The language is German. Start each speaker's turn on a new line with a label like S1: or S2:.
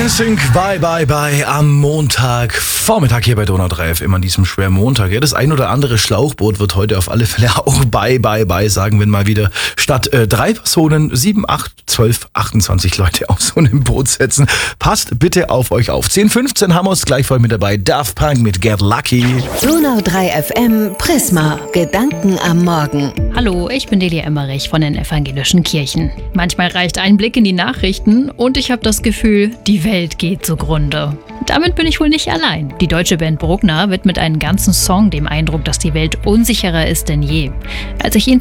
S1: NSYNC, bye, bye, bye am Montagvormittag hier bei Donau 3 FM an diesem schweren Montag. Ja, das ein oder andere Schlauchboot wird heute auf alle Fälle auch bye, bye, bye sagen, wenn mal wieder statt 3 Personen 7, 8, 12, 28 Leute auf so einem Boot setzen. Passt bitte auf euch auf. 10:15 haben wir uns gleich voll mit dabei. Daft Punk mit Get Lucky.
S2: Donau 3 FM Prisma. Gedanken am Morgen.
S3: Hallo, ich bin Delia Emmerich von den Evangelischen Kirchen. Manchmal reicht ein Blick in die Nachrichten und ich habe das Gefühl, die Welt geht zugrunde. Damit bin ich wohl nicht allein. Die deutsche Band Bruckner widmet einen ganzen Song dem Eindruck, dass die Welt unsicherer ist denn je. Als ich ihn